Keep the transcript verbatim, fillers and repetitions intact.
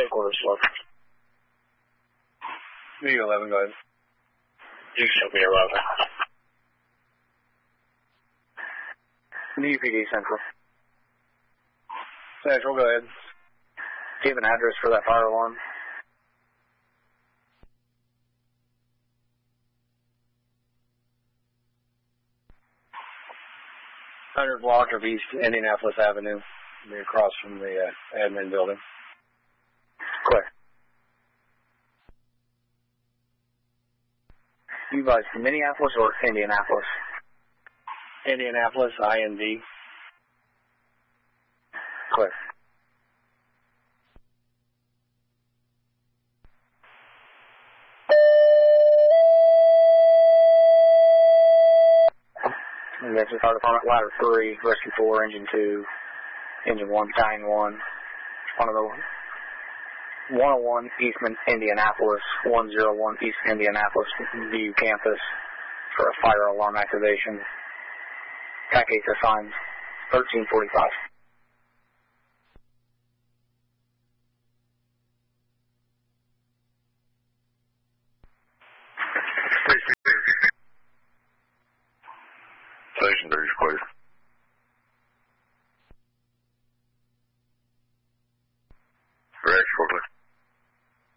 quarter slope. New eleven, go ahead. You show me eleven. New P D Central. Central, go ahead. Do you have an address for that fire alarm? Hundred block of East Indianapolis Avenue, across from the uh, admin building. Clear. You guys from Minneapolis or Indianapolis? Indianapolis, I N D. Clear. That's the fire department, ladder three, rescue four, engine two, engine one, battalion one, one of the one oh one Eastman, Indianapolis, one oh one East Indianapolis, View campus for a fire alarm activation. T A C eight assigned thirteen forty-five. Station three is clear.